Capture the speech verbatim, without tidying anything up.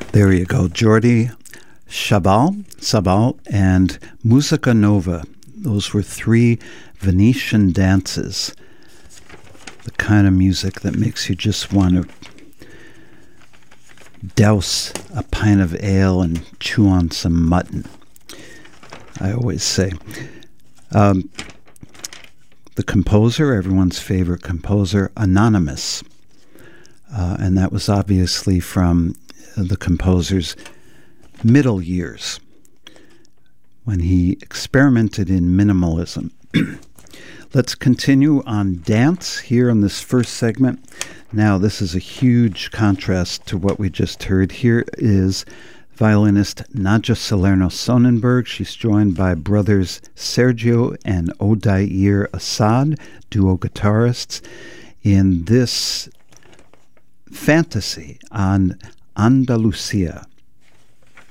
There you go, Jordi Sabal, Sabal and Musica Nova. Those were three Venetian dances. The kind of music that makes you just want to douse a pint of ale and chew on some mutton, I always say. Um, the composer, everyone's favorite composer, Anonymous. Uh, and that was obviously from the composer's middle years, when he experimented in minimalism. Let's continue on dance here in this first segment. Now, this is a huge contrast to what we just heard. Here is violinist Nadja Salerno Sonnenberg. She's joined by brothers Sergio and Odair Assad, duo guitarists, in this fantasy on Andalusia.